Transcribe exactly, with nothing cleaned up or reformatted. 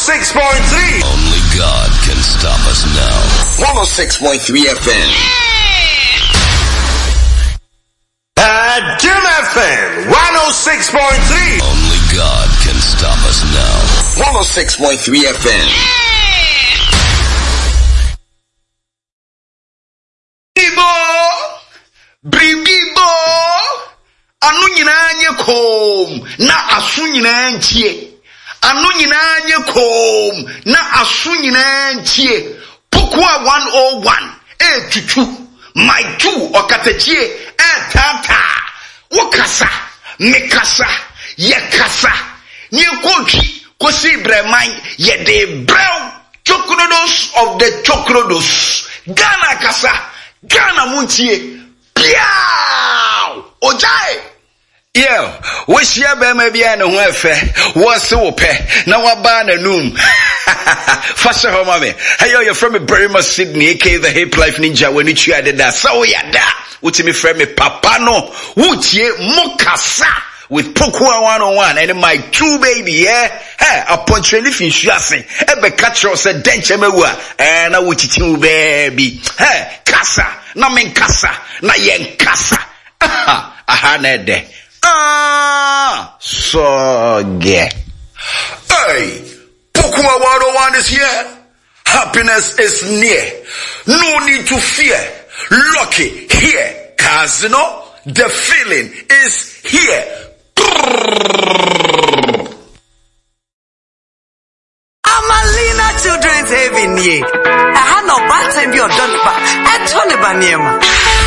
six point three. Only God can stop us now. one oh six point three F M. At Jim F M, one oh six point three. Only God can stop us now. one oh six point three F M. Bribibo anu nyina anye kom na asu nyina ntie anu nyina anye kom na asu nyina ntie Pokua one oh one e tutu my two okatachie e tata wokasa mekasa yekasa ni kontwi kosi breman ye de brown chocolados of the chocolados Ghana kasa Ghana muntie Piao! Ojai! Yo, wish ya be me bia ne ho efe. Wo se wo pe na wa ba na num. Fasha ho mame. Hey yo, you're from Berrima Sydney, aka the Hip Life Ninja when you try da. So ya da. Uti me friend me papa no. Utie mokasa with Pokua one oh one and my two baby, yeah. Hey, upon training fin shuase. Ebe catch us a denche mewa. And na uti baby. Hey, kasa. Na men kasa. Na yen kasa. Aha. Aha nede. Ah. So ge. Hey. Pokua one oh one is here. Happiness is near. No need to fear. Lucky here. Casino. The feeling is here. Amalina Children's Haven ye. I had no bad time be done, but I told you about